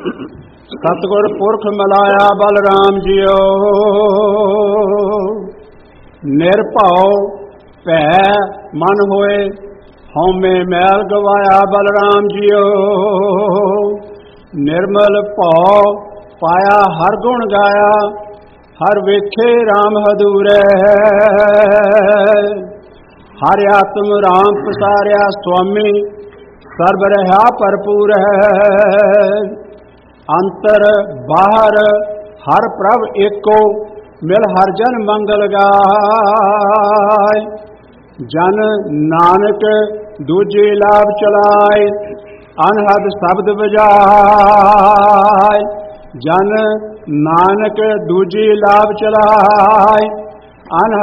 सतगुर पुरख मिलाया बलराम जियो, निरभउ भै मन होए हौमे मैल गवाया बलराम जियो। निर्मल भौ पाया हर गुण गाया, हर वेखे राम हदूरै। हर आत्म राम पसारिया स्वामी, सर्ब रहा भरपूर है। अंतर बाहर हर प्रभ एको, मिल हर जन मंगल गाय। जन नानक दूजे लाभ चलाए, अनहद शब्द बजाय। जन नानक दूजे लाभ चलाए, अनहद